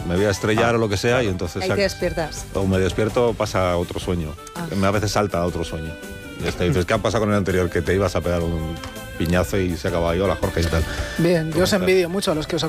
me voy a estrellar o lo que sea, y entonces... Ahí te despiertas. O me despierto, pasa a otro sueño. A veces salta a otro sueño. Y dices, ¿qué ha pasado con el anterior? Que te ibas a pegar un piñazo y se acaba ahí. Hola, Jorge, y tal. Bien, yo os envidio mucho a los que os